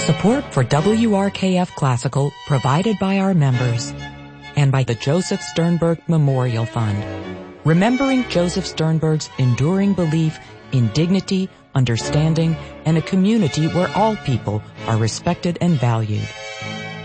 Support for WRKF Classical provided by our members and by the Joseph Sternberg Memorial Fund. Remembering Joseph Sternberg's enduring belief in dignity, understanding, and a community where all people are respected and valued.